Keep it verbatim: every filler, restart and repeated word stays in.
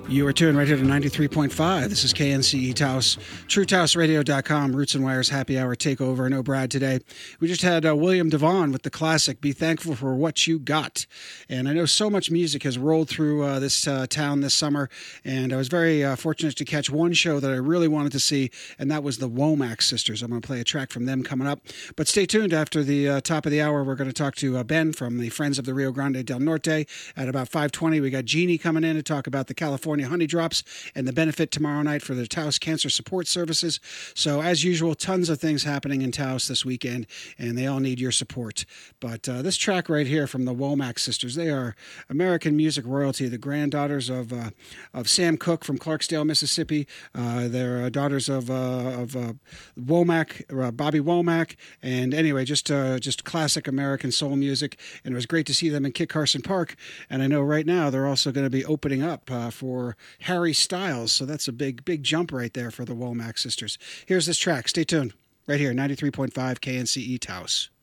You are tuned right here to ninety-three point five. This is K N C E Taos, True Taos Radio dot com, Roots and Wires Happy Hour Takeover. No Brad today. We just had uh, William DeVaughn with the classic, Be Thankful for What You Got. And I know so much music has rolled through uh, this uh, town this summer, and I was very uh, fortunate to catch one show that I really wanted to see, and that was the Womack Sisters. I'm going to play a track from them coming up. But stay tuned. After the uh, top of the hour, we're going to talk to uh, Ben from the Friends of the Rio Grande del Norte. At about five twenty, we got Jeannie coming in to talk about the California Honey Drops and the benefit tomorrow night for the Taos Cancer Support Services. So, as usual, tons of things happening in Taos this weekend, and they all need your support. But uh, this track right here from the Womack Sisters, they are American music royalty, the granddaughters of uh, of Sam Cooke from Clarksdale, Mississippi. Uh, they're uh, daughters of uh, of uh, Womack, uh, Bobby Womack, and anyway, just uh, just classic American soul music. And it was great to see them in Kit Carson Park. And I know right now they're also going to be opening up uh, for Harry Styles, so that's a big, big jump right there for the Womack Sisters. Here's this track. Stay tuned. Right here, ninety-three point five K N C E Taos.